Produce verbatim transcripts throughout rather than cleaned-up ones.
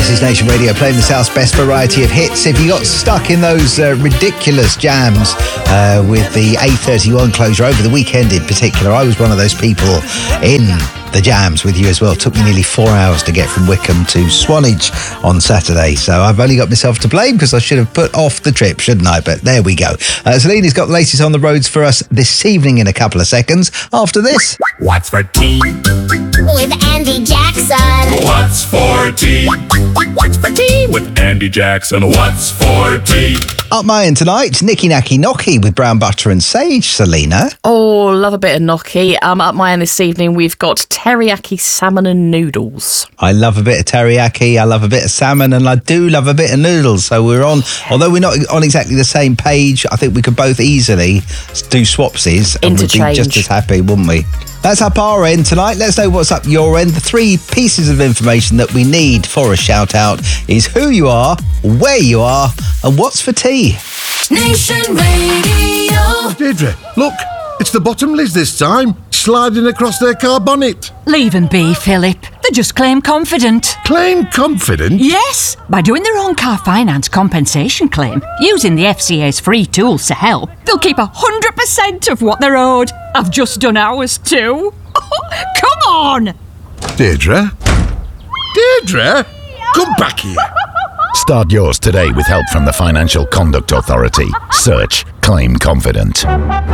This is Nation Radio, playing the South's best variety of hits. If you got stuck in those uh, ridiculous jams uh, with the A thirty-one closure over the weekend in particular, I was one of those people in the jams with you as well. It took me nearly four hours to get from Wickham to Swanage on Saturday, so I've only got myself to blame because I should have put off the trip, shouldn't I? But there we go. Uh, Selena's got the latest on the roads for us this evening in a couple of seconds after this. What's for tea? With Andy Jackson. What's for tea? What's for tea? With Andy Jackson. What's for tea? Up my end tonight, Nicky Nacky Gnocchi with brown butter and sage, Selena. Oh, love a bit of gnocchi. Um, up my end this evening, we've got teriyaki salmon and noodles. I love a bit of teriyaki, I love a bit of salmon, and I do love a bit of noodles. So we're on, although we're not on exactly the same page, I think we could both easily do swapsies and we'd be just as happy, wouldn't we? That's up our end tonight. Let's know what's up your end. The three pieces of information that we need for a shout-out is who you are, where you are, and what's for tea. Nation Radio. Deirdre, look, it's the Bottomleys this time, sliding across their car bonnet. Leave them be, Philip. They just claim confident. Claim confident? Yes, by doing their own car finance compensation claim, using the F C A's free tools to help, they'll keep one hundred percent of what they're owed. I've just done ours too. Come on! Deirdre? Deirdre? Come back here. Start yours today with help from the Financial Conduct Authority. Search Claim Confident.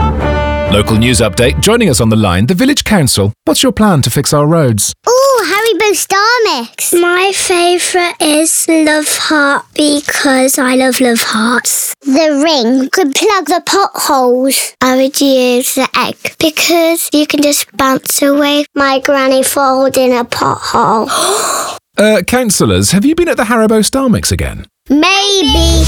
Local news update. Joining us on the line, the Village Council. What's your plan to fix our roads? Ooh, Haribo Star Mix. My favourite is Love Heart because I love Love Hearts. The ring could plug the potholes. I would use the egg because you can just bounce away my granny falls in a pothole. Uh, councillors, have you been at the Haribo Star Mix again? Maybe.